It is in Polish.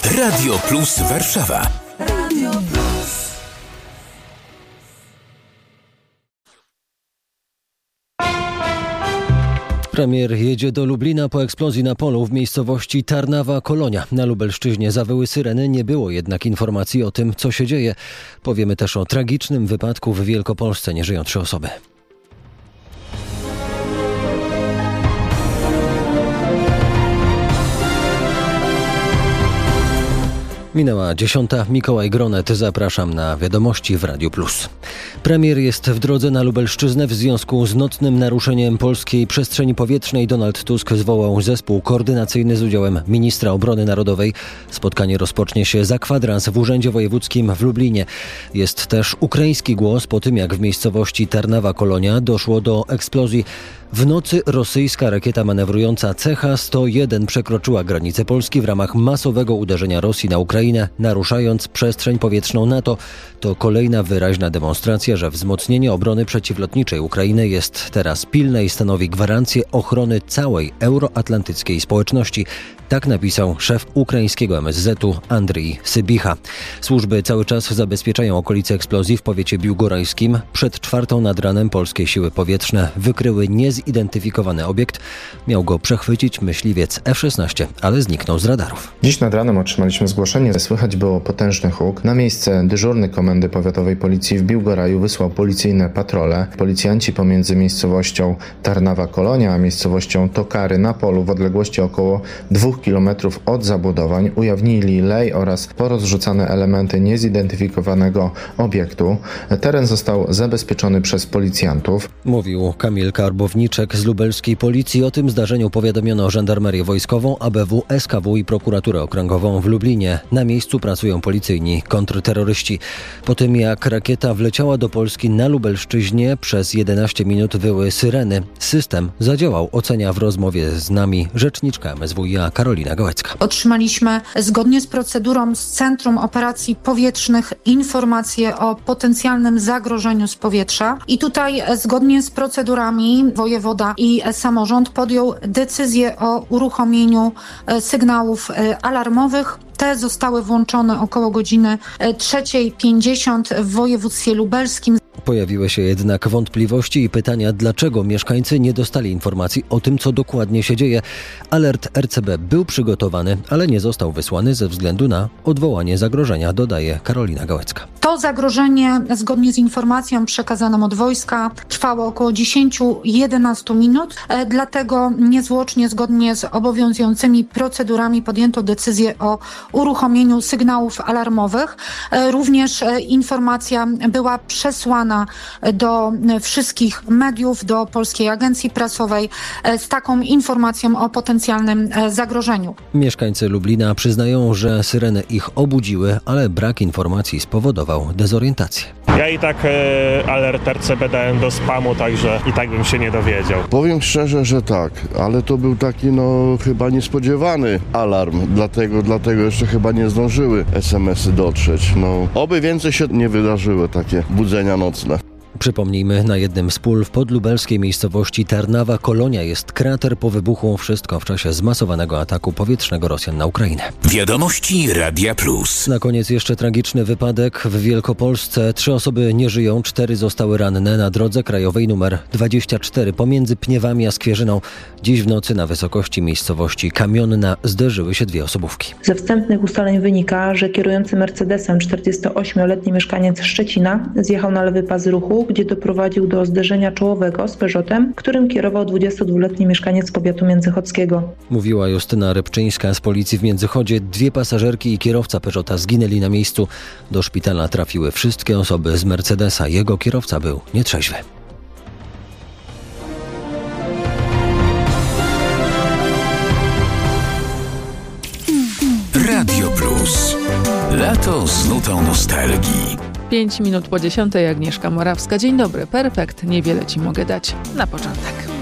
Radio Plus Warszawa. Radio Plus. Premier jedzie do Lublina po eksplozji na polu w miejscowości Tarnawa-Kolonia. Na Lubelszczyźnie zawyły syreny, nie było jednak informacji o tym, co się dzieje. Powiemy też o tragicznym wypadku w Wielkopolsce. Nie żyją 3 osoby. Minęła 10. Mikołaj Gronet. Zapraszam na wiadomości w Radiu Plus. Premier jest w drodze na Lubelszczyznę w związku z nocnym naruszeniem polskiej przestrzeni powietrznej. Donald Tusk zwołał zespół koordynacyjny z udziałem ministra obrony narodowej. Spotkanie rozpocznie się za kwadrans w Urzędzie Wojewódzkim w Lublinie. Jest też ukraiński głos po tym, jak w miejscowości Tarnawa-Kolonia doszło do eksplozji. W nocy rosyjska rakieta manewrująca CH-101 przekroczyła granicę Polski w ramach masowego uderzenia Rosji na Ukrainę, naruszając przestrzeń powietrzną NATO. To kolejna wyraźna demonstracja, że wzmocnienie obrony przeciwlotniczej Ukrainy jest teraz pilne i stanowi gwarancję ochrony całej euroatlantyckiej społeczności. Tak napisał szef ukraińskiego MSZ-u Andrii Sybicha. Służby cały czas zabezpieczają okolice eksplozji w powiecie biłgorajskim. Przed 4:00 nad ranem polskie siły powietrzne wykryły niezidentyfikowany obiekt. Miał go przechwycić myśliwiec F-16, ale zniknął z radarów. Dziś nad ranem otrzymaliśmy zgłoszenie. Słychać było potężny huk. Na miejsce dyżurny Komendy Powiatowej Policji w Biłgoraju wysłał policyjne patrole. Policjanci pomiędzy miejscowością Tarnawa-Kolonia a miejscowością Tokary na polu w odległości około 2 km od zabudowań ujawnili lej oraz porozrzucane elementy niezidentyfikowanego obiektu. Teren został zabezpieczony przez policjantów. Mówił Kamil Karbowniczek z lubelskiej policji. O tym zdarzeniu powiadomiono Żandarmerię Wojskową, ABW, SKW i Prokuraturę Okręgową w Lublinie. Na miejscu pracują policyjni kontrterroryści. Po tym jak rakieta wleciała do Polski na Lubelszczyźnie, przez 11 minut wyły syreny. System zadziałał, ocenia w rozmowie z nami rzeczniczka MSWiA Karolina Gałecka. Otrzymaliśmy zgodnie z procedurą z Centrum Operacji Powietrznych informacje o potencjalnym zagrożeniu z powietrza i tutaj zgodnie z procedurami wojewoda i samorząd podjął decyzję o uruchomieniu sygnałów alarmowych. Te zostały włączone około godziny 3:50 w województwie lubelskim. Pojawiły się jednak wątpliwości i pytania, dlaczego mieszkańcy nie dostali informacji o tym, co dokładnie się dzieje. Alert RCB był przygotowany, ale nie został wysłany ze względu na odwołanie zagrożenia, dodaje Karolina Gałecka. To zagrożenie, zgodnie z informacją przekazaną od wojska, trwało około 10-11 minut, dlatego niezwłocznie, zgodnie z obowiązującymi procedurami podjęto decyzję o uruchomieniu sygnałów alarmowych. Również informacja była przesłana do wszystkich mediów, do Polskiej Agencji Prasowej z taką informacją o potencjalnym zagrożeniu. Mieszkańcy Lublina przyznają, że syreny ich obudziły, ale brak informacji spowodował dezorientację. Ja i tak alert RCB dałem do spamu, także i tak bym się nie dowiedział. Powiem szczerze, że tak, ale to był taki chyba niespodziewany alarm, dlatego jeszcze chyba nie zdążyły SMS-y dotrzeć. Oby więcej się nie wydarzyły takie budzenia nocne. Przypomnijmy, na jednym z pól w podlubelskiej miejscowości Tarnawa-Kolonia jest krater po wybuchu. Wszystko w czasie zmasowanego ataku powietrznego Rosjan na Ukrainę. Wiadomości Radia Plus. Na koniec jeszcze tragiczny wypadek w Wielkopolsce. 3 osoby nie żyją, 4 zostały ranne na drodze krajowej nr 24 pomiędzy Pniewami a Skwierzyną. Dziś w nocy na wysokości miejscowości Kamionna zderzyły się 2 osobówki. Ze wstępnych ustaleń wynika, że kierujący Mercedesem 48-letni mieszkaniec Szczecina zjechał na lewy pas ruchu, gdzie doprowadził do zderzenia czołowego z Peugeotem, którym kierował 22-letni mieszkaniec powiatu międzychodzkiego. Mówiła Justyna Rybczyńska z policji w Międzychodzie. 2 pasażerki i kierowca Peugeota zginęli na miejscu. Do szpitala trafiły wszystkie osoby z Mercedesa. Jego kierowca był nietrzeźwy. Radio Plus. Lato z nutą nostalgii. 5 minut po 10:00, Agnieszka Morawska. Dzień dobry, perfekt. Niewiele Ci mogę dać na początek.